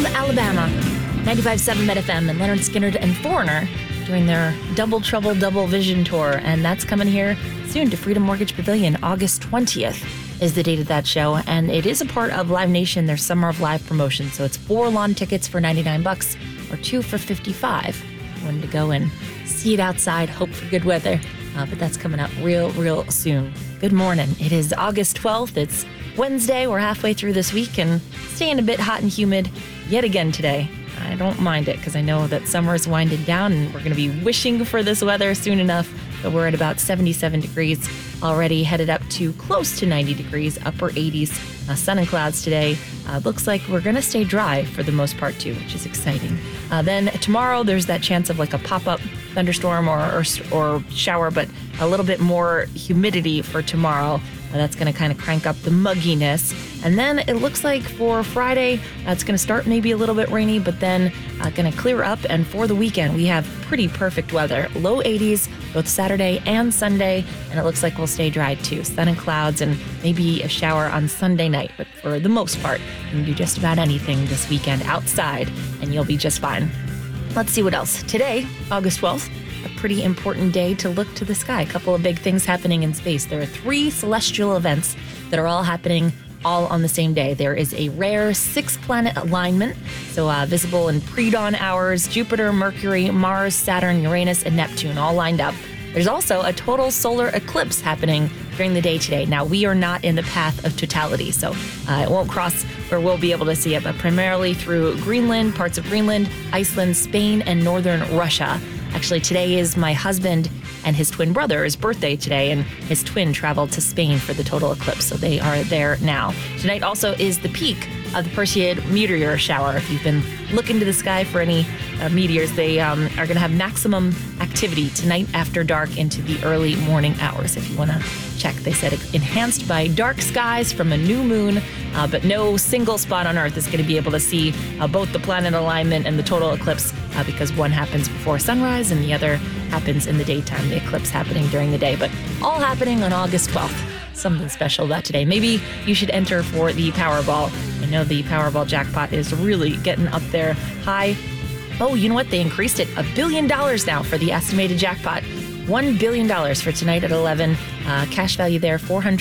Alabama. 95.7 Met FM and Leonard Skinner and Foreigner doing their Double Trouble Double Vision tour. And that's coming here soon to Freedom Mortgage Pavilion. August 20th is the date of that show. And it is a part of Live Nation, their Summer of Live promotion. So it's 4 lawn tickets for $99 or 2 for $55. I wanted to go and see it outside, hope for good weather. But that's coming up real soon. Good morning. It is August 12th. It's Wednesday. We're halfway through this week and staying a bit hot and humid yet again today. I don't mind it because I know that summer is winding down and we're going to be wishing for this weather soon enough. But we're at about 77 degrees already, headed up to close to 90 degrees, upper 80s. Sun and clouds today. Looks like we're going to stay dry for the most part too, which is exciting. Then tomorrow there's that chance of like a pop-up thunderstorm or shower, but a little bit more humidity for tomorrow. That's going to kind of crank up the mugginess. And then it looks like for Friday, it's going to start maybe a little bit rainy, but then going to clear up. And for the weekend, we have pretty perfect weather. Low 80s, both Saturday and Sunday. And it looks like we'll stay dry too. Sun and clouds and maybe a shower on Sunday night. But for the most part, you can do just about anything this weekend outside and you'll be just fine. Let's see what else. Today, August 12th. A pretty important day to look to the sky. A couple of big things happening in space. There are 3 celestial events that are all happening all on the same day. There is a rare 6-planet alignment, so visible in pre-dawn hours, Jupiter, Mercury, Mars, Saturn, Uranus, and Neptune all lined up. There's also a total solar eclipse happening during the day today. Now, we are not in the path of totality, so it won't cross where we'll be able to see it, but primarily through Greenland, parts of Greenland, Iceland, Spain, and northern Russia. Actually, today is my husband and his twin brother's birthday today, and his twin traveled to Spain for the total eclipse, so they are there now. Tonight also is the peak of the Perseid meteor shower. If you've been looking to the sky for any meteors, they are going to have maximum activity tonight after dark into the early morning hours. If you want to check, they said enhanced by dark skies from a new moon, but no single spot on Earth is going to be able to see both the planet alignment and the total eclipse because one happens before sunrise and the other happens in the daytime, the eclipse happening during the day, but all happening on August 12th. Something special about today. Maybe you should enter for the Powerball. I know the Powerball jackpot is really getting up there high. Oh, you know what? They increased it $1 billion now for the estimated jackpot. $1 billion for tonight at 11. Cash value there,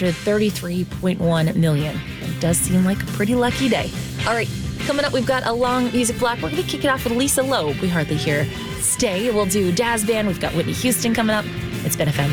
$433.1 million. It does seem like a pretty lucky day. All right, coming up, we've got a long music block. We're going to kick it off with Lisa Loeb. We hardly hear Stay. We'll do Daz Band. We've got Whitney Houston coming up. It's Ben FM.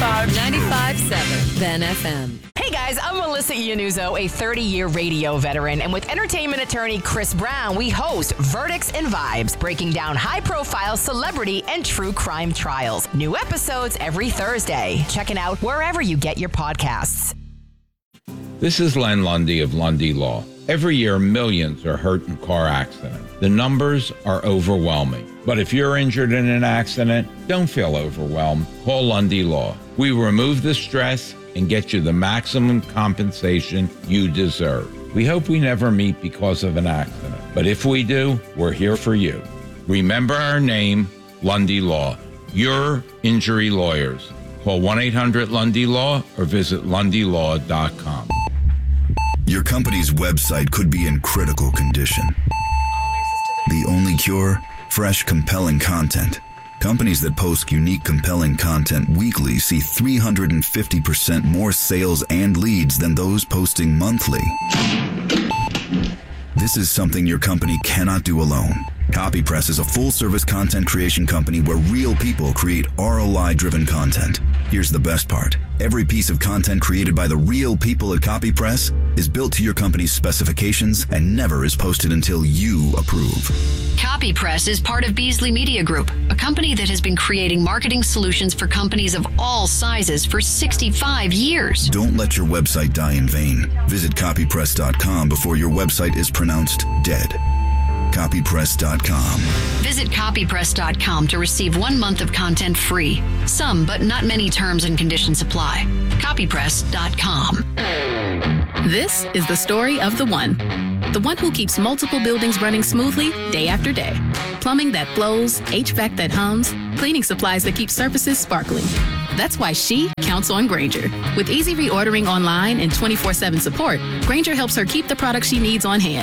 95.7 Ben FM. Hey guys, I'm Melissa Iannuzzo, a 30-year radio veteran, and with entertainment attorney Chris Brown, we host Verdicts and Vibes, breaking down high-profile celebrity and true crime trials. New episodes every Thursday. Check it out wherever you get your podcasts. This is Len Lundy of Lundy Law. Every year, millions are hurt in car accidents. The numbers are overwhelming. But if you're injured in an accident, don't feel overwhelmed. Call Lundy Law. We remove the stress and get you the maximum compensation you deserve. We hope we never meet because of an accident. But if we do, we're here for you. Remember our name, Lundy Law. Your injury lawyers. Call 1-800-LUNDY-LAW or visit lundylaw.com. Your company's website could be in critical condition. The only cure? Fresh, compelling content. Companies that post unique, compelling content weekly see 350% more sales and leads than those posting monthly. This is something your company cannot do alone. CopyPress is a full-service content creation company where real people create ROI-driven content. Here's the best part. Every piece of content created by the real people at CopyPress is built to your company's specifications and never is posted until you approve. CopyPress is part of Beasley Media Group, a company that has been creating marketing solutions for companies of all sizes for 65 years. Don't let your website die in vain. Visit copypress.com before your website is pronounced dead. Copypress.com. Visit copypress.com to receive 1 month of content free. Some, but not many terms and conditions apply. Copypress.com. This is the story of the one who keeps multiple buildings running smoothly day after day. Plumbing that flows, HVAC that hums, cleaning supplies that keep surfaces sparkling. That's why she counts on Grainger. With easy reordering online and 24/7 support, Grainger helps her keep the products she needs on hand.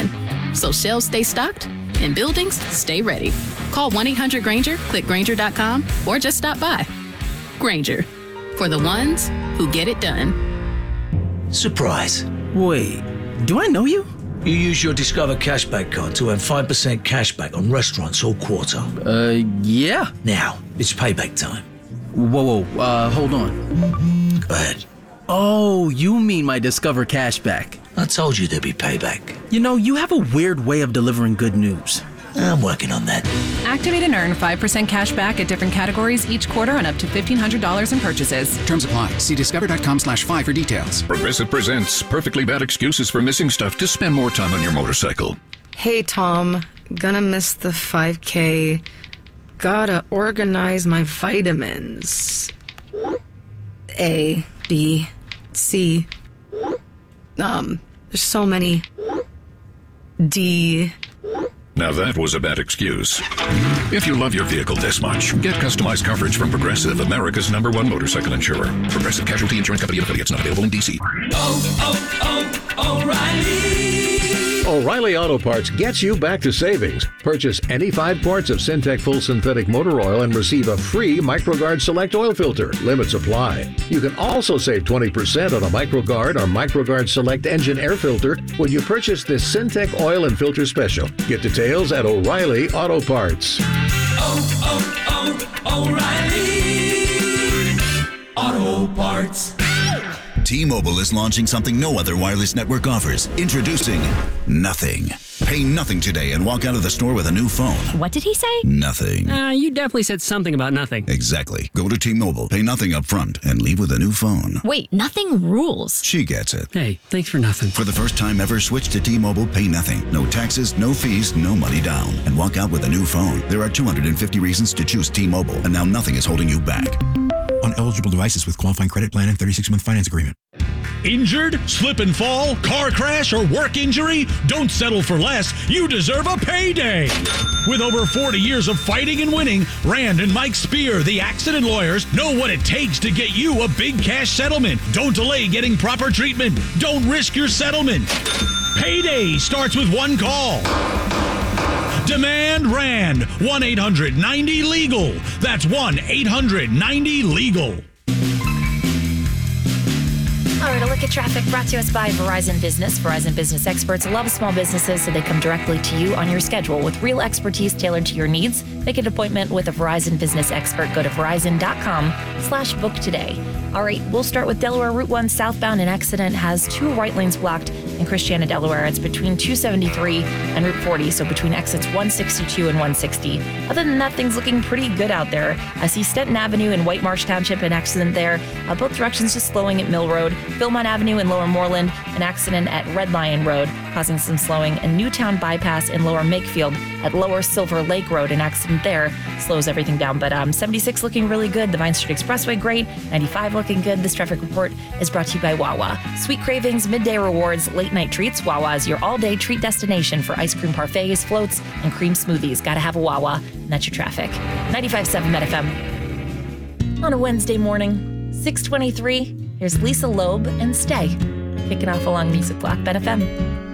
so shelves stay stocked and buildings stay ready. Call 1-800-GRANGER, click Grainger.com, or just stop by. Grainger, for the ones who get it done. Surprise. Wait, do I know you? You use your Discover Cashback card to earn 5% cashback on restaurants all quarter. Yeah. Now, it's payback time. Whoa, hold on. Go ahead. Oh, you mean my Discover Cashback. I told you there'd be payback. You know, you have a weird way of delivering good news. I'm working on that. Activate and earn 5% cash back at different categories each quarter on up to $1,500 in purchases. Terms apply. See discover.com/5 for details. Progressive presents Perfectly Bad Excuses for Missing Stuff to Spend More Time on Your Motorcycle. Hey, Tom. Gonna miss the 5K. Gotta organize my vitamins. A, B, C. There's so many. D. Now that was a bad excuse. If you love your vehicle this much, get customized coverage from Progressive, America's #1 motorcycle insurer. Progressive Casualty Insurance Company and affiliates, not available in D.C. O'Reilly Auto Parts gets you back to savings. Purchase any 5 quarts of Syntec Full Synthetic Motor Oil and receive a free MicroGuard Select Oil Filter. Limits apply. You can also save 20% on a MicroGuard or MicroGuard Select Engine Air Filter when you purchase this Syntec Oil and Filter Special. Get details at O'Reilly Auto Parts. O'Reilly Auto Parts. T-Mobile is launching something no other wireless network offers. Introducing Nothing. Pay nothing today and walk out of the store with a new phone. What did he say? Nothing. You definitely said something about nothing. Exactly. Go to T-Mobile, pay nothing up front, and leave with a new phone. Wait, nothing rules. She gets it. Hey, thanks for nothing. For the first time ever, switch to T-Mobile, pay nothing. No taxes, no fees, no money down. And walk out with a new phone. There are 250 reasons to choose T-Mobile, and now nothing is holding you back. On eligible devices with qualifying credit plan and 36-month finance agreement. Injured, slip and fall, car crash, or work injury? Don't settle for less. You deserve a payday. With over 40 years of fighting and winning, Rand and Mike Spear, the accident lawyers, know what it takes to get you a big cash settlement. Don't delay getting proper treatment. Don't risk your settlement. Payday starts with one call. Demand Rand. 1-800-90-LEGAL. That's 1-800-90-LEGAL. All right, a look at traffic brought to us by Verizon Business. Verizon Business experts love small businesses, so they come directly to you on your schedule with real expertise tailored to your needs. Make an appointment with a Verizon Business expert. Go to verizon.com/book today. All right, we'll start with Delaware Route 1 southbound. An accident has 2 right lanes blocked in Christiana, Delaware. It's between 273 and Route 40, so between exits 162 and 160. Other than that, things looking pretty good out there. I see Stenton Avenue in White Marsh Township, an accident there. Both directions just slowing at Mill Road. Philmont Avenue in Lower Moreland, an accident at Red Lion Road, causing some slowing. And Newtown Bypass in Lower Makefield at Lower Silver Lake Road, an accident there slows everything down. But 76 looking really good. The Vine Street Expressway great. 95 looking good. This traffic report is brought to you by Wawa. Sweet cravings, midday rewards, late night treats. Wawa is your all-day treat destination for ice cream parfaits, floats, and cream smoothies. Gotta have a Wawa. And that's your traffic. 95.7 Met FM. On a Wednesday morning, 6:23. Here's Lisa Loeb and Stay. Kicking off along Music Block, Bet FM.